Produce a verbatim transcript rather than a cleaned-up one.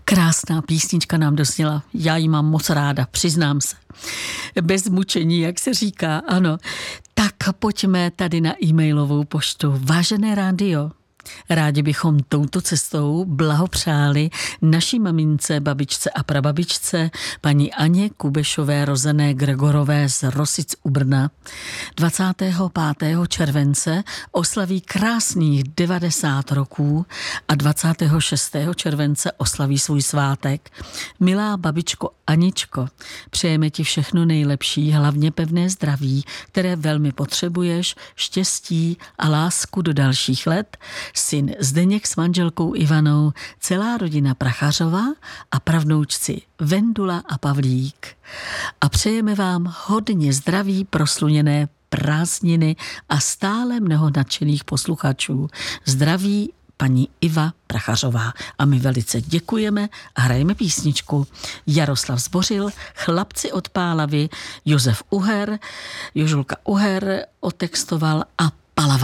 Krásná písnička nám dozněla. Já ji mám moc ráda, přiznám se. Bez mučení, jak se říká, ano. Tak pojďme tady na e-mailovou poštu. Vážené rádio, rádi bychom touto cestou blahopřáli naší mamince, babičce a prababičce, paní Aně Kubešové rozené Gregorové z Rosic u Brna. dvacátého pátého července oslaví krásných devadesát roků a dvacátého šestého července oslaví svůj svátek. Milá babičko Aničko, přejeme ti všechno nejlepší, hlavně pevné zdraví, které velmi potřebuješ, štěstí a lásku do dalších let. Syn Zdeněk s manželkou Ivanou, celá rodina Prachařová a pravnoučci Vendula a Pavlík. A přejeme vám hodně zdraví, prosluněné prázdniny a stále mnoho nadšených posluchačů. Zdraví paní Iva Prachařová. A my velice děkujeme a hrajeme písničku. Jaroslav Zbořil, Chlapci od Pálavy, Josef Uher, Jožulka Uher otextoval a